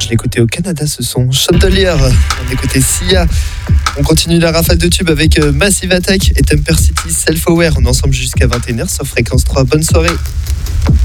je l'écoutais au Canada, ce son Chandelier. On écoutait Sia. On continue la rafale de tubes avec Massive Attack et Temper City Self Aware. On est ensemble jusqu'à 21h sur Fréquence 3. Bonne soirée.